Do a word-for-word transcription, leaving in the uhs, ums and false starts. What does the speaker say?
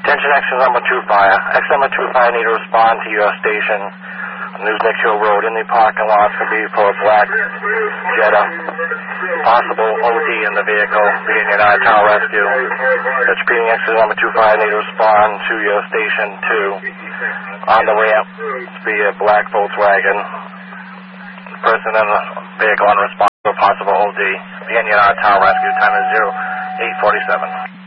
Attention exit number two fire. Exit number two fire need to respond to your station on News Next Hill Road in the parking lot could be for a black Jetta. Possible O D in the vehicle, being an tower rescue. That's repeating exit number two fire need to respond to your station two. On the ramp, be a black Volkswagen. Person in the vehicle unresponsive, possible O D. Being an tower rescue, time is zero eight forty-seven.